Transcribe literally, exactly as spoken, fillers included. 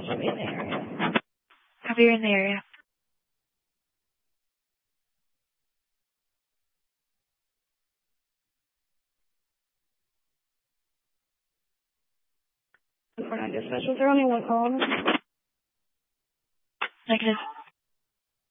should be in the area. Copy, you're in the area. four nine dispatch, was there only one call? Negative.